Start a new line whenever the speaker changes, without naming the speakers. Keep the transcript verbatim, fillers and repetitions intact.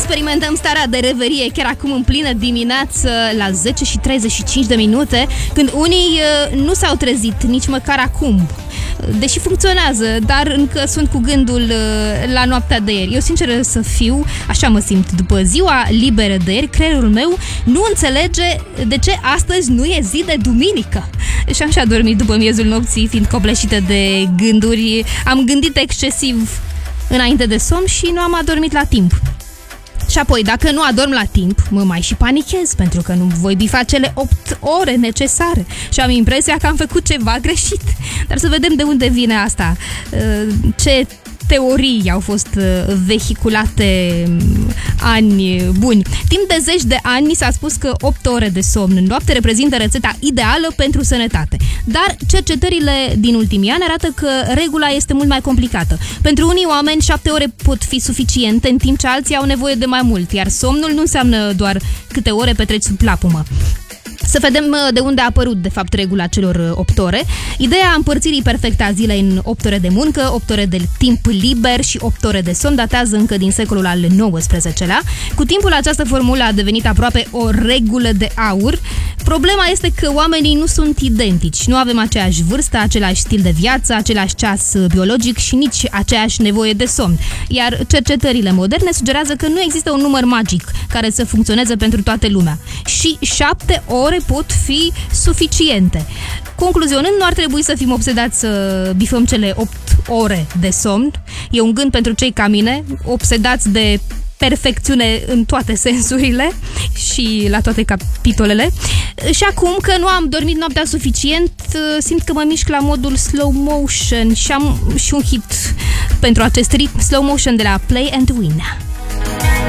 experimentăm starea de reverie chiar acum în plină dimineață la zece și treizeci și cinci de minute, când unii nu s-au trezit nici măcar acum, deși funcționează, dar încă sunt cu gândul la noaptea de ieri. Eu, sincer să fiu, așa mă simt. După ziua liberă de ieri, creierul meu nu înțelege de ce astăzi nu e zi de duminică. Și am și adormit după miezul nopții, fiind copleșită de gânduri. Am gândit excesiv înainte de somn și nu am adormit la timp. Și apoi, dacă nu adorm la timp, mă mai și panichez, pentru că nu voi bifa cele opt ore necesare și am impresia că am făcut ceva greșit. Dar să vedem de unde vine asta. Ce teorii au fost vehiculate ani buni. Timp de zeci de ani ni s-a spus că opt ore de somn în noapte reprezintă rețeta ideală pentru sănătate. Dar cercetările din ultimii ani arată că regula este mult mai complicată. Pentru unii oameni, șapte ore pot fi suficiente, în timp ce alții au nevoie de mai mult, iar somnul nu înseamnă doar câte ore petreci sub plapumă. Să vedem de unde a apărut, de fapt, regula celor opt ore. Ideea împărțirii perfecte a zilei în opt ore de muncă, opt ore de timp liber și opt ore de somn datează încă din secolul al nouăsprezecelea. Cu timpul, această formulă a devenit aproape o regulă de aur. Problema este că oamenii nu sunt identici. Nu avem aceeași vârstă, același stil de viață, același ceas biologic și nici aceeași nevoie de somn. Iar cercetările moderne sugerează că nu există un număr magic care să funcționeze pentru toată lumea. Și șapte ore pot fi suficiente. Concluzionând, nu ar trebui să fim obsedați să bifăm cele opt ore de somn. E un gând pentru cei ca mine, obsedați de perfecțiune în toate sensurile și la toate capitolele. Și acum că nu am dormit noaptea suficient, simt că mă mișc la modul slow motion și am și un hit pentru acest ritm, Slow Motion de la Play and Win.